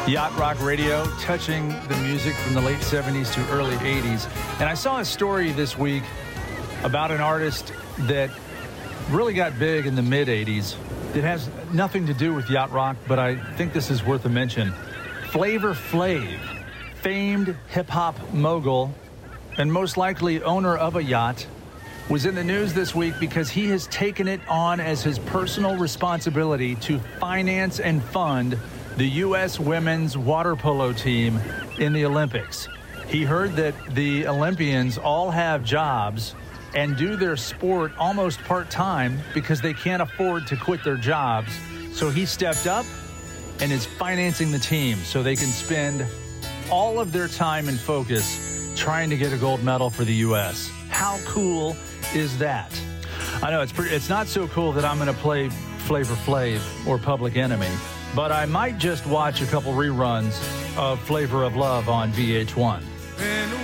Yacht Rock Radio, touching the music from the late 70s to early 80s. And I saw a story this week about an artist that really got big in the mid-80s. It has nothing to do with yacht rock, but I think this is worth a mention. Flavor Flav, famed hip-hop mogul and most likely owner of a yacht, was in the news this week because he has taken it on as his personal responsibility to finance and fund the U.S. women's water polo team in the Olympics. He heard that the Olympians all have jobs and do their sport almost part-time because they can't afford to quit their jobs. So he stepped up and is financing the team so they can spend all of their time and focus trying to get a gold medal for the U.S. How cool is that? I know it's not so cool that I'm going to play Flavor Flav or Public Enemy, but I might just watch a couple reruns of Flavor of Love on VH1.